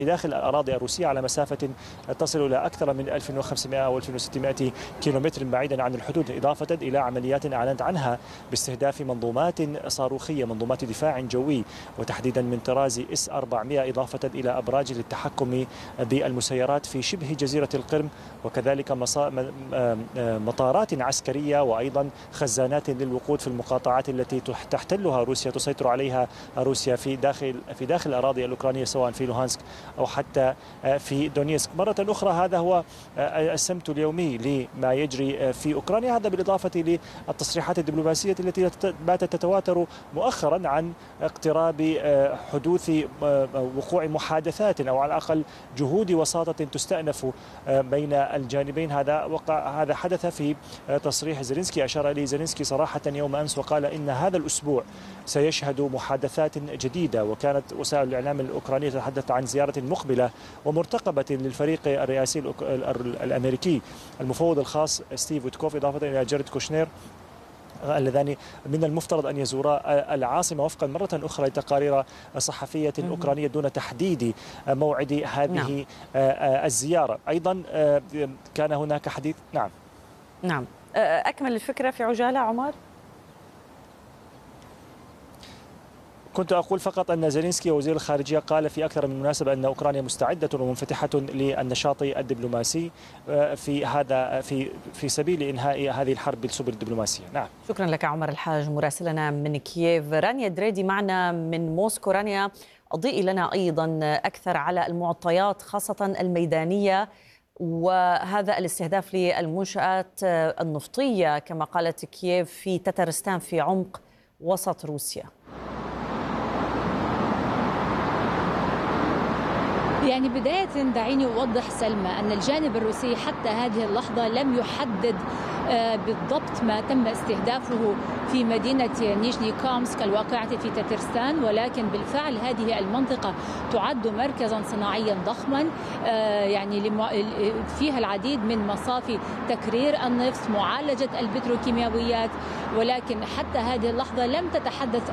داخل الأراضي الروسية على مسافة تصل إلى أكثر من 1500 أو 1600 كيلومتر بعيدا عن الحدود، إضافة إلى عمليات أعلنت عنها باستهداف منظومات صاروخية، منظومات دفاع جوي، وتحديدا من طراز S-400، إضافة إلى أبراج للتحكم بالمسيرات في شبه جزيرة القرم، وكذلك مطارات عسكرية، وأيضا خزانات للوقود في المقاطعات التي تحتلها روسيا، تسيطر عليها روسيا في داخل الأراضي الأوكرانية، سواء في لوهانسك أو حتى في دونيسك. مرة أخرى هذا هو السمت اليومي لما يجري في أوكرانيا، هذا بالإضافة للتصريحات الدبلوماسية التي باتت تتواتر مؤخرا عن اقتراب حدوث وقوع محادثات، أو على الأقل جهود وساطة تستأنف بين الجانبين. هذا حدث في تصريح زيلينسكي. أشار إليه زيلينسكي صراحة يوم أمس وقال إن هذا الأسبوع سيشهد محادثات جديدة، وكانت وسائل الإعلام الأوكرانية تتحدث عن زيارة مقبلة ومرتقبة للفريق الرئاسي الأمريكي، المفوض الخاص ستيف ويتكوف، إضافة إلى جاريد كوشنير، اللذان من المفترض أن يزورا العاصمة وفقا مرة أخرى لتقارير صحفية أوكرانية دون تحديد موعد هذه الزيارة. أيضا كان هناك حديث. نعم، أكمل الفكرة في عجالة عمر. كنت أقول فقط أن زيلينسكي وزير الخارجية قال في أكثر من مناسبة أن أوكرانيا مستعدة ومنفتحة للنشاط الدبلوماسي في سبيل إنهاء هذه الحرب بالسبل الدبلوماسية. نعم، شكرا لك عمر الحاج مراسلنا من كييف. رانيا دريدي معنا من موسكو. رانيا، أضيئي لنا أيضا أكثر على المعطيات خاصة الميدانية وهذا الاستهداف للمنشآت النفطية كما قالت كييف في تترستان في عمق وسط روسيا. يعني بداية دعيني أوضح سلمى أن الجانب الروسي حتى هذه اللحظة لم يحدد بالضبط ما تم استهدافه في مدينة نيجني كامسك الواقعة في تترستان، ولكن بالفعل هذه المنطقة تعد مركزا صناعيا ضخما يعني فيها العديد من مصافي تكرير النفط، معالجة البتروكيماويات، ولكن حتى هذه اللحظة لم تتحدث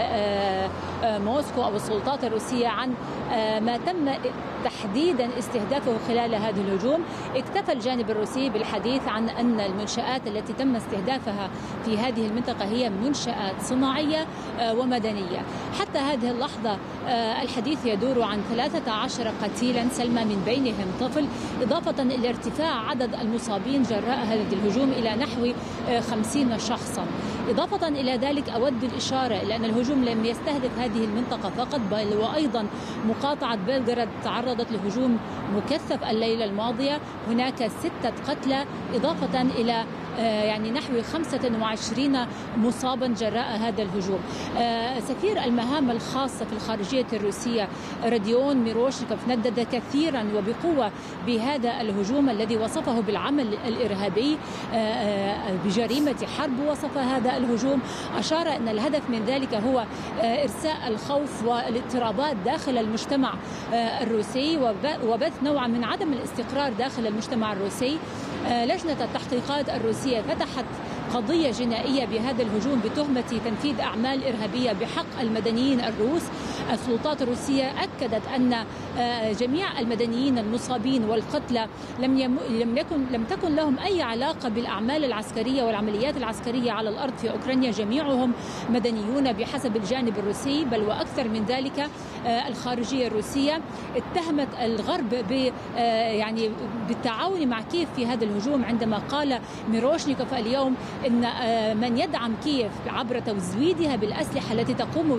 موسكو أو السلطات الروسية عن ما تم تحديدا استهدافه خلال هذه الهجوم. اكتفى الجانب الروسي بالحديث عن أن المنشآت التي تم استهدافها في هذه المنطقة هي منشآت صناعية ومدنية. حتى هذه اللحظة الحديث يدور عن 13 قتيلا سلمى، من بينهم طفل، إضافة إلى ارتفاع عدد المصابين جراء هذا الهجوم إلى نحو 50 شخصا. إضافة إلى ذلك أود الإشارة إلى أن الهجوم لم يستهدف هذه المنطقة فقط، بل وأيضا مقاطعة بلغراد تعرضت لهجوم مكثف الليلة الماضية، هناك 6 قتلى إضافة إلى يعني نحو 25 مصابا جراء هذا الهجوم. سفير المهام الخاصة في الخارجية الروسية راديون ميروشنيكوف ندد كثيرا وبقوة بهذا الهجوم الذي وصفه بالعمل الإرهابي بجريمة حرب. وصف هذا الهجوم، أشار أن الهدف من ذلك هو إرساء الخوف والاضطرابات داخل المجتمع الروسي وبث نوع من عدم الاستقرار داخل المجتمع الروسي. لجنة التحقيقات الروسية فتحت قضية جنائية بهذا الهجوم بتهمة تنفيذ أعمال إرهابية بحق المدنيين الروس. السلطات الروسية أكدت أن جميع المدنيين المصابين والقتلى لم تكن لهم أي علاقة بالأعمال العسكرية والعمليات العسكرية على الأرض في أوكرانيا، جميعهم مدنيون بحسب الجانب الروسي. بل وأكثر من ذلك، الخارجية الروسية اتهمت الغرب يعني بالتعاون مع كييف في هذا الهجوم، عندما قال ميروشنيكوف اليوم إن من يدعم كييف عبر تزويدها بالأسلحة التي تقوم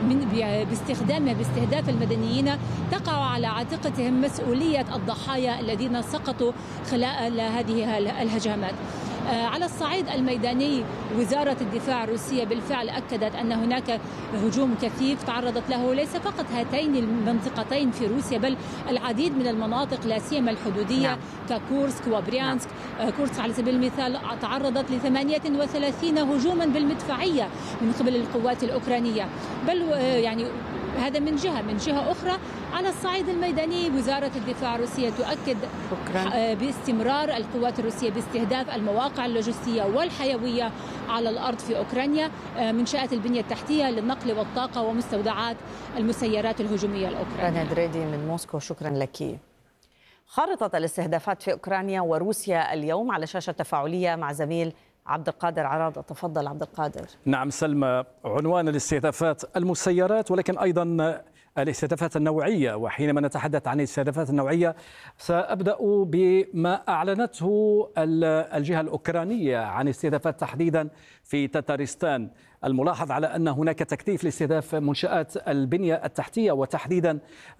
باستهداف المدنيين تقع على عاتقتهم مسؤولية الضحايا الذين سقطوا خلال هذه الهجمات. على الصعيد الميداني، وزارة الدفاع الروسية بالفعل أكدت أن هناك هجوم كثيف تعرضت له ليس فقط هاتين المنطقتين في روسيا، بل العديد من المناطق لا سيما الحدودية ككورسك وبريانسك. كورسك على سبيل المثال تعرضت ل 38 هجوما بالمدفعية من قبل القوات الأوكرانية. بل يعني هذا من جهة أخرى على الصعيد الميداني وزارة الدفاع الروسية تؤكد باستمرار القوات الروسية باستهداف المواقع اللوجستية والحيوية على الأرض في أوكرانيا، منشآت البنية التحتية للنقل والطاقة ومستودعات المسيرات الهجومية الأوكرانية. رانيا دريدي من موسكو، شكرا لك. خارطة الاستهدافات في أوكرانيا وروسيا اليوم على شاشة تفاعلية مع زميل عبد القادر عراض. تفضل عبد القادر. نعم سلمى، عنوان الاستهدافات المسيرات ولكن أيضا الاستهدافات النوعية. وحينما نتحدث عن الاستهدافات النوعية سأبدأ بما أعلنته الجهة الأوكرانية عن استهدافات تحديدا في تتارستان. الملاحظ على أن هناك تكثيف لاستهداف منشآت البنية التحتية وتحديدا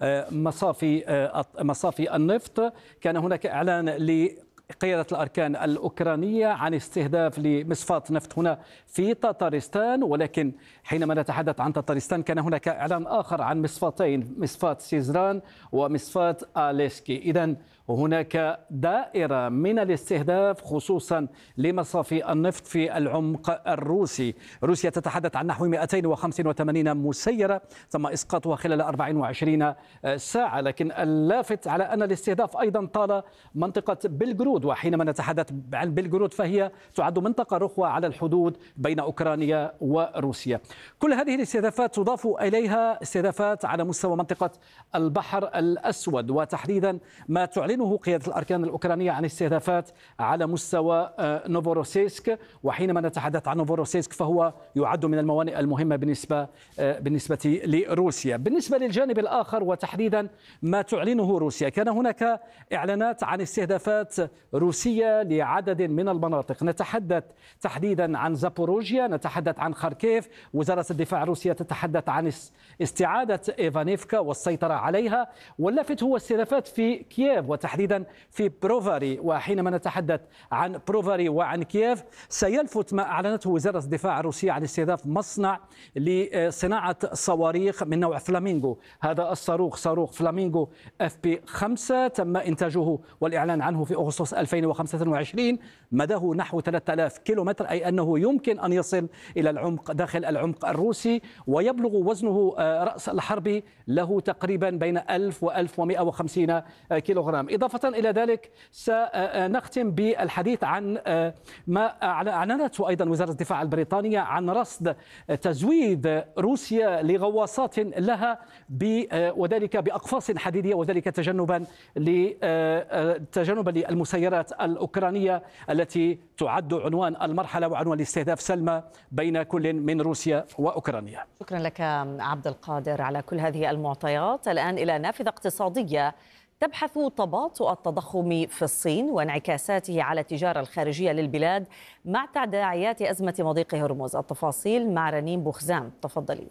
مصافي النفط. كان هناك إعلان قيادة الأركان الأوكرانية عن استهداف لمصفاة نفط هنا في تتارستان، ولكن حينما نتحدث عن تتارستان كان هناك إعلان آخر عن مصفاتين، مصفاة سيزران ومصفاة آليسكي. إذن هناك دائرة من الاستهداف خصوصا لمصافي النفط في العمق الروسي. روسيا تتحدث عن نحو 285 مسيرة تم إسقاطها خلال 24 ساعة، لكن اللافت على أن الاستهداف أيضا طال منطقة بلغرود. وحينما نتحدث عن بلغرود فهي تعد منطقة رخوة على الحدود بين أوكرانيا وروسيا. كل هذه الاستهدافات تضاف إليها استهدافات على مستوى منطقة البحر الأسود، وتحديدا ما تعلنه قيادة الأركان الأوكرانية عن استهدافات على مستوى نوفوروسيسك. وحينما نتحدث عن نوفوروسيسك فهو يعد من الموانئ المهمة بالنسبة لروسيا. بالنسبة للجانب الآخر وتحديدا ما تعلنه روسيا، كان هناك إعلانات عن استهدافات روسية لعدد من المناطق. نتحدث تحديدا عن زابوروجيا، نتحدث عن خاركيف. وزارة الدفاع الروسية تتحدث عن استعادة إيفانيفكا والسيطرة عليها. واللافت هو استهدافات في كييف وتحديدا في بروفاري. وحينما نتحدث عن بروفاري وعن كييف سيلفت ما أعلنته وزارة الدفاع الروسية عن استهداف مصنع لصناعة صواريخ من نوع فلامينغو. هذا صاروخ فلامينغو FP5 تم إنتاجه والإعلان عنه في أغسطس 2025. مداه نحو 3000 كيلومتر، أي أنه يمكن أن يصل إلى العمق داخل العمق الروسي، ويبلغ وزنه رأس الحرب له تقريبا بين 1000 و 1150 كيلوغرام. إضافة إلى ذلك سنختم بالحديث عن ما أعلنته أيضا وزارة الدفاع البريطانية عن رصد تزويد روسيا لغواصات لها وذلك بأقفاص حديدية، وذلك تجنبا للمسيرات الأوكرانية التي تعد عنوان المرحلة وعنوان الاستهداف سلمى بين كل من روسيا وأوكرانيا. شكرا لك عبد القادر على كل هذه المعطيات. الآن إلى نافذة اقتصادية تبحث تباطؤ التضخم في الصين وانعكاساته على التجارة الخارجية للبلاد مع تداعيات أزمة مضيق هرمز. التفاصيل مع رنين بوخزام. تفضلي.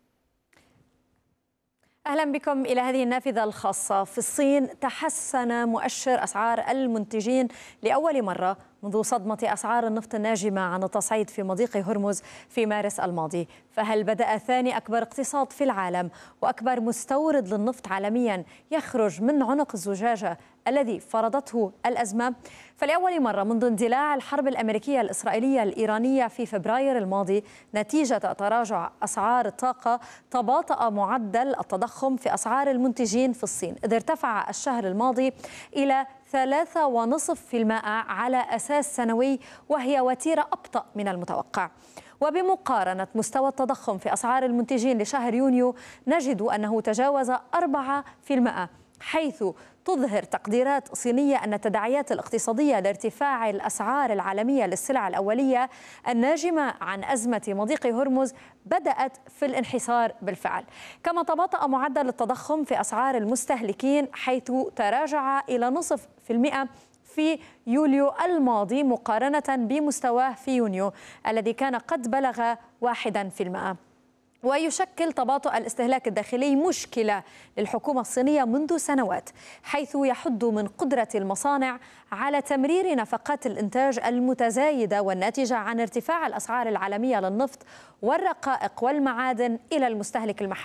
أهلا بكم إلى هذه النافذة الخاصة. في الصين تحسن مؤشر أسعار المنتجين لأول مرة منذ صدمة أسعار النفط الناجمة عن التصعيد في مضيق هرمز في مارس الماضي. فهل بدأ ثاني أكبر اقتصاد في العالم وأكبر مستورد للنفط عالميا يخرج من عنق الزجاجة الذي فرضته الأزمة؟ فلأول مرة منذ اندلاع الحرب الأمريكية الإسرائيلية الإيرانية في فبراير الماضي نتيجة تراجع أسعار الطاقة تباطأ معدل التضخم في أسعار المنتجين في الصين، إذ ارتفع الشهر الماضي إلى 3.5% على أساس سنوي، وهي وتيرة أبطأ من المتوقع. وبمقارنة مستوى التضخم في أسعار المنتجين لشهر يونيو نجد أنه تجاوز 4%، حيث تظهر تقديرات صينية أن التداعيات الاقتصادية لارتفاع الأسعار العالمية للسلع الأولية الناجمة عن أزمة مضيق هرمز بدأت في الانحسار بالفعل. كما تباطأ معدل التضخم في أسعار المستهلكين حيث تراجع إلى 0.5% في يوليو الماضي مقارنة بمستواه في يونيو الذي كان قد بلغ 1%. ويشكل تباطؤ الاستهلاك الداخلي مشكلة للحكومة الصينية منذ سنوات، حيث يحد من قدرة المصانع على تمرير نفقات الإنتاج المتزايدة والناتجة عن ارتفاع الأسعار العالمية للنفط والرقائق والمعادن إلى المستهلك المحلي.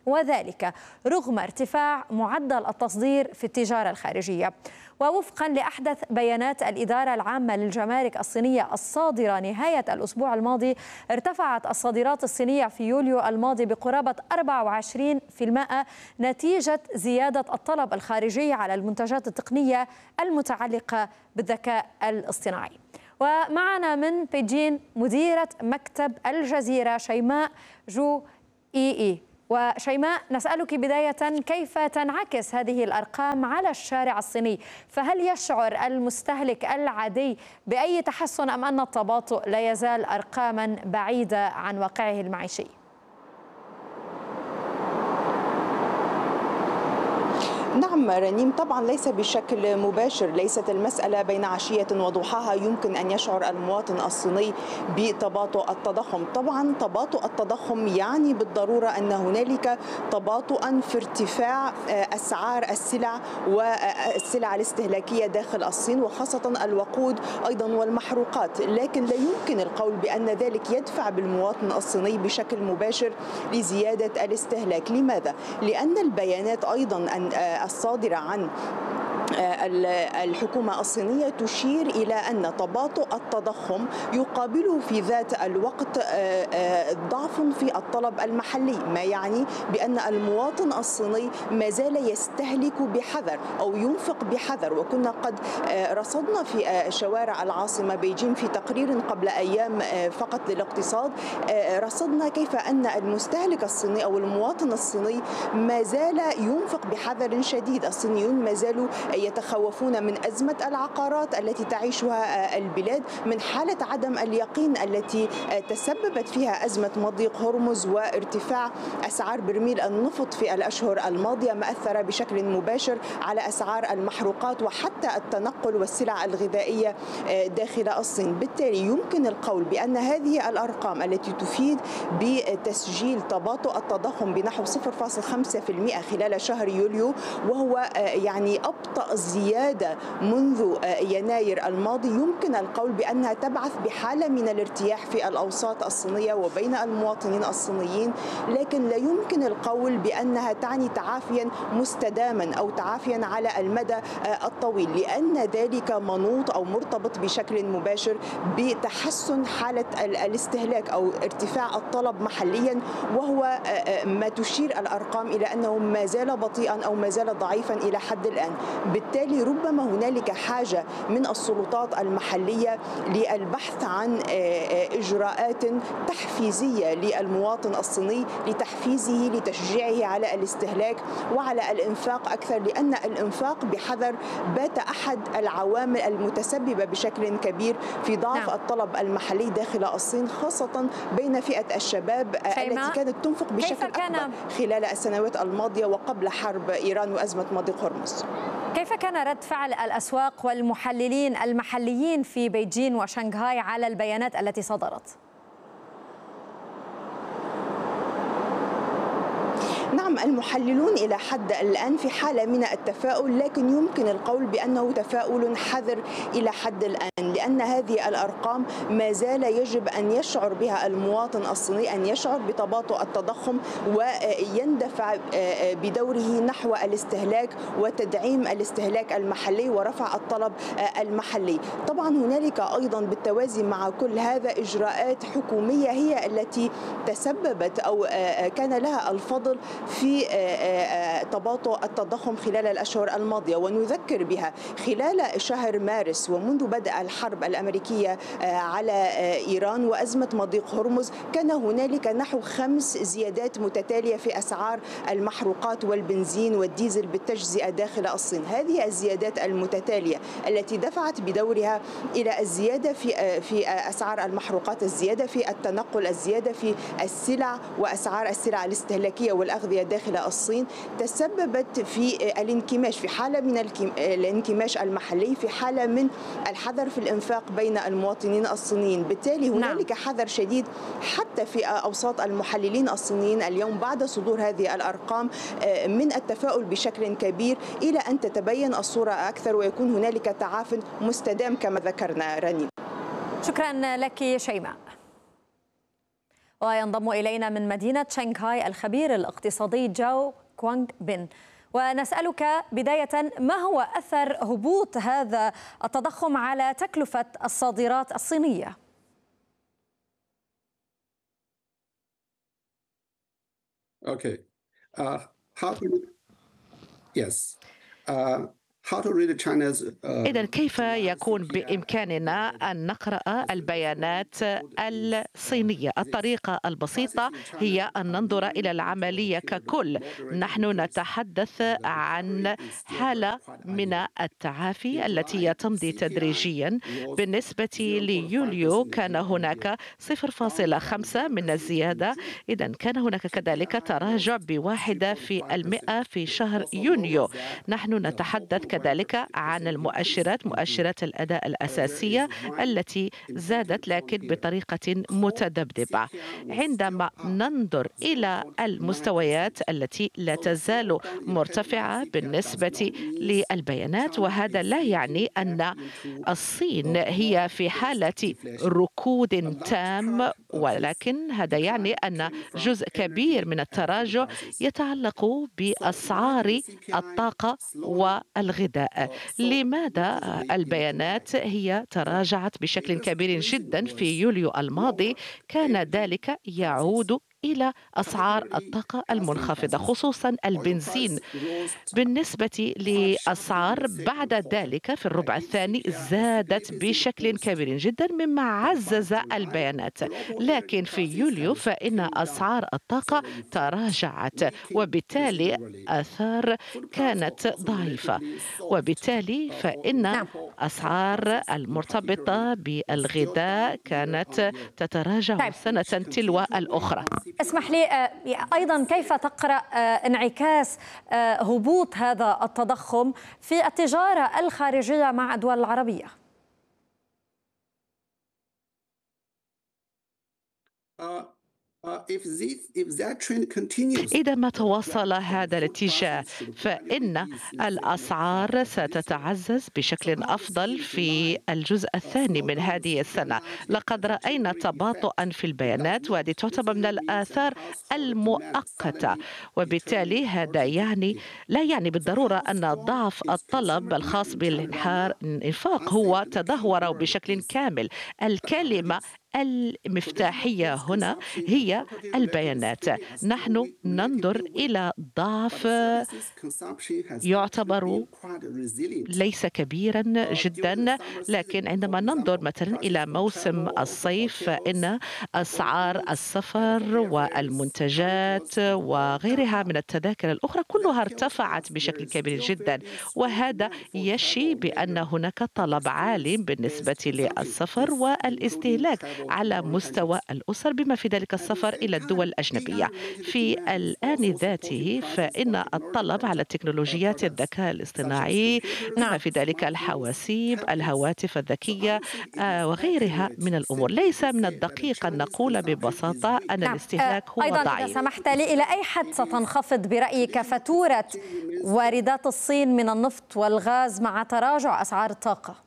وذلك رغم ارتفاع معدل التصدير في التجارة الخارجية. ووفقا لأحدث بيانات الإدارة العامة للجمارك الصينية الصادرة نهاية الأسبوع الماضي، ارتفعت الصادرات الصينية في يوليو الماضي بقرابة 24% نتيجة زيادة الطلب الخارجي على المنتجات التقنية المتعلقة بالذكاء الاصطناعي. ومعنا من بيجين مديرة مكتب الجزيرة شيماء جو إي. وشيماء، نسألك بداية كيف تنعكس هذه الأرقام على الشارع الصيني؟ فهل يشعر المستهلك العادي بأي تحسن أم أن التباطؤ لا يزال أرقاما بعيدة عن واقعه المعيشي؟ نعم رنيم، طبعا ليس بشكل مباشر، ليست المسألة بين عشية وضحاها يمكن أن يشعر المواطن الصيني بتباطؤ التضخم. طبعا تباطؤ التضخم يعني بالضرورة أن هنالك تباطؤا في ارتفاع أسعار السلع والسلع الاستهلاكية داخل الصين، وخاصة الوقود أيضا والمحروقات، لكن لا يمكن القول بأن ذلك يدفع بالمواطن الصيني بشكل مباشر لزيادة الاستهلاك. لماذا؟ لأن البيانات أيضا الصادرة عن الحكومة الصينية تشير إلى أن تباطؤ التضخم يقابله في ذات الوقت ضعف في الطلب المحلي، ما يعني بأن المواطن الصيني ما زال يستهلك بحذر أو ينفق بحذر. وكنا قد رصدنا في شوارع العاصمة بيجين في تقرير قبل أيام فقط للاقتصاد، رصدنا كيف أن المستهلك الصيني أو المواطن الصيني ما زال ينفق بحذر شديد. الصينيون ما زالوا يتخوفون من أزمة العقارات التي تعيشها البلاد، من حالة عدم اليقين التي تسببت فيها أزمة مضيق هرمز وارتفاع أسعار برميل النفط في الأشهر الماضية، ما أثر بشكل مباشر على أسعار المحروقات وحتى التنقل والسلع الغذائية داخل الصين. بالتالي يمكن القول بأن هذه الأرقام التي تفيد بتسجيل تباطؤ التضخم بنحو 0.5% خلال شهر يوليو، وهو يعني أبطأ زيادة منذ يناير الماضي، يمكن القول بأنها تبعث بحالة من الارتياح في الأوساط الصينية وبين المواطنين الصينيين، لكن لا يمكن القول بأنها تعني تعافيا مستداما أو تعافيا على المدى الطويل، لأن ذلك منوط أو مرتبط بشكل مباشر بتحسن حالة الاستهلاك أو ارتفاع الطلب محليا، وهو ما تشير الأرقام إلى أنه ما زال بطيئا أو ما زال ضعيفا إلى حد الآن. بالتالي ربما هنالك حاجة من السلطات المحلية للبحث عن إجراءات تحفيزية للمواطن الصيني، لتحفيزه لتشجيعه على الاستهلاك وعلى الإنفاق أكثر، لأن الإنفاق بحذر بات أحد العوامل المتسببة بشكل كبير في ضعف الطلب المحلي داخل الصين، خاصة بين فئة الشباب التي كانت تنفق بشكل أكبر خلال السنوات الماضية وقبل حرب إيران وأزمة مضيق هرمز. كيف كان رد فعل الأسواق والمحللين المحليين في بيجين وشنغهاي على البيانات التي صدرت؟ نعم، المحللون إلى حد الآن في حالة من التفاؤل، لكن يمكن القول بأنه تفاؤل حذر إلى حد الآن، لأن هذه الأرقام ما زال يجب أن يشعر بها المواطن الصيني، أن يشعر بتباطؤ التضخم ويندفع بدوره نحو الاستهلاك وتدعيم الاستهلاك المحلي ورفع الطلب المحلي. طبعا هنالك أيضا بالتوازي مع كل هذا إجراءات حكومية هي التي تسببت أو كان لها الفضل في تباطؤ التضخم خلال الأشهر الماضية، ونذكر بها خلال شهر مارس ومنذ بدء الحرب الأمريكية على إيران وأزمة مضيق هرمز كان هنالك نحو 5 زيادات متتالية في أسعار المحروقات والبنزين والديزل بالتجزئة داخل الصين. هذه الزيادات المتتالية التي دفعت بدورها إلى الزيادة في أسعار المحروقات، الزيادة في التنقل، الزيادة في السلع وأسعار السلع الاستهلاكية والأغذية داخل الصين، تسببت في الانكماش، في حالة من الانكماش المحلي، في حالة من الحذر في الإنفاق بين المواطنين الصينيين. بالتالي هنالك حذر شديد حتى في أوساط المحللين الصينيين اليوم بعد صدور هذه الأرقام من التفاؤل بشكل كبير إلى أن تتبين الصورة أكثر ويكون هنالك تعافي مستدام كما ذكرنا رنيم. شكرا لك شيماء. وينضم إلينا من مدينة شنغهاي الخبير الاقتصادي جاو كوانغ بن. ونسألك بداية، ما هو أثر هبوط هذا التضخم على تكلفة الصادرات الصينية؟ Okay. Yes. How to read China's إذن كيف يكون بإمكاننا أن نقرأ البيانات الصينية؟ الطريقة البسيطة هي أن ننظر إلى العملية ككل. نحن نتحدث عن حالة من التعافي التي تمضي تدريجيا. بالنسبة ليوليو كان هناك 0.5 من الزيادة، إذن كان هناك كذلك تراجع ب1% في شهر يونيو. نحن نتحدث كذلك عن مؤشرات الأداء الأساسية التي زادت لكن بطريقة متذبذبة. عندما ننظر إلى المستويات التي لا تزال مرتفعة بالنسبة للبيانات، وهذا لا يعني أن الصين هي في حالة ركود تام، ولكن هذا يعني أن جزء كبير من التراجع يتعلق بأسعار الطاقة والغذاء. لماذا البيانات هي تراجعت بشكل كبير جدا في يوليو الماضي؟ كان ذلك يعود إلى أسعار الطاقة المنخفضة، خصوصا البنزين. بالنسبة لأسعار بعد ذلك في الربع الثاني زادت بشكل كبير جدا مما عزز البيانات، لكن في يوليو فإن أسعار الطاقة تراجعت، وبالتالي آثار كانت ضعيفة، وبالتالي فإن أسعار المرتبطة بالغذاء كانت تتراجع سنة تلو الأخرى. اسمح لي أيضا، كيف تقرأ انعكاس هبوط هذا التضخم في التجارة الخارجية مع الدول العربية؟ إذا ما تواصل هذا الاتجاه فإن الأسعار ستتعزز بشكل أفضل في الجزء الثاني من هذه السنة. لقد رأينا تباطؤا في البيانات، وهذه تعتبر من الآثار المؤقتة، وبالتالي هذا لا يعني بالضرورة أن ضعف الطلب الخاص بالإنفاق هو تدهور بشكل كامل. الكلمة المفتاحية هنا هي البيانات. نحن ننظر إلى ضعف يعتبر ليس كبيرا جدا، لكن عندما ننظر مثلا إلى موسم الصيف فإن أسعار السفر والمنتجات وغيرها من التذاكر الأخرى كلها ارتفعت بشكل كبير جدا، وهذا يشي بأن هناك طلب عالي بالنسبة للسفر والاستهلاك على مستوى الأسر، بما في ذلك السفر إلى الدول الأجنبية. في الآن ذاته فإن الطلب على تكنولوجيات الذكاء الاصطناعي، بما في ذلك الحواسيب، الهواتف الذكية وغيرها من الأمور. ليس من الدقيق أن نقول ببساطة أن الاستهلاك هو أيضا ضعيف. إذا سمحت لي، إلى أي حد ستنخفض برأيك فاتورة واردات الصين من النفط والغاز مع تراجع أسعار الطاقة؟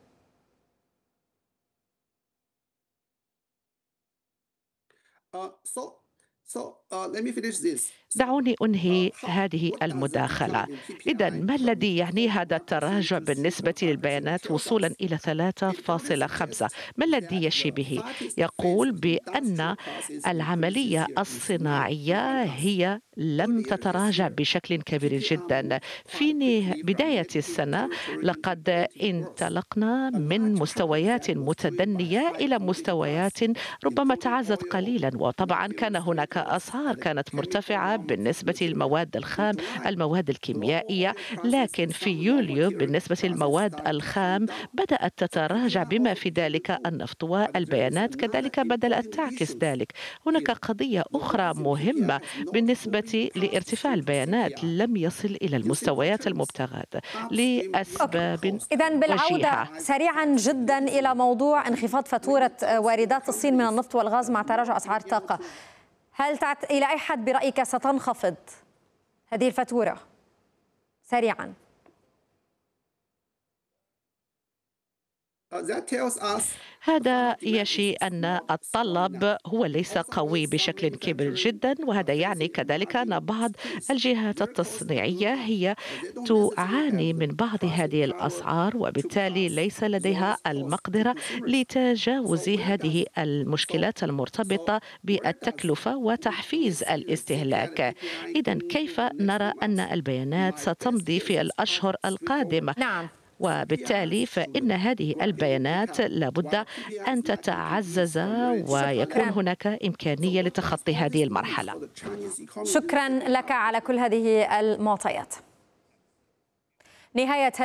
دعوني أنهي هذه المداخلة. إذن ما الذي يعني هذا التراجع بالنسبة للبيانات وصولا إلى 3.5؟ ما الذي يشي به؟ يقول بأن العملية الصناعية هي لم تتراجع بشكل كبير جدا. في بداية السنة لقد انطلقنا من مستويات متدنية إلى مستويات ربما تعزت قليلا، وطبعا كان هناك أسعار كانت مرتفعة بالنسبة للمواد الخام، المواد الكيميائية، لكن في يوليو بالنسبة للمواد الخام بدأت تتراجع بما في ذلك النفط، والبيانات كذلك بدأت تعكس ذلك. هناك قضية أخرى مهمة بالنسبة لارتفاع البيانات، لم يصل إلى المستويات المبتغاة لأسباب إذن بالعودة وجيهة. سريعا جدا إلى موضوع انخفاض فاتورة واردات الصين من النفط والغاز مع تراجع أسعار الطاقة، إلى أي حد برأيك ستنخفض هذه الفاتورة سريعا؟ هذا يشي أن الطلب هو ليس قوي بشكل كبير جدا، وهذا يعني كذلك أن بعض الجهات التصنيعية هي تعاني من بعض هذه الأسعار، وبالتالي ليس لديها المقدرة لتجاوز هذه المشكلات المرتبطة بالتكلفة وتحفيز الاستهلاك. إذن كيف نرى أن البيانات ستمضي في الأشهر القادمة؟ نعم. وبالتالي فإن هذه البيانات لابد أن تتعزز ويكون هناك إمكانية لتخطي هذه المرحلة. شكرا لك على كل هذه المعطيات. نهاية